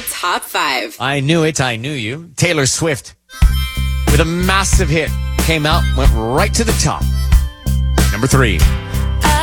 top 5. I knew it. I knew you. Taylor Swift, with a massive hit, came out, went right to the top. Number 3.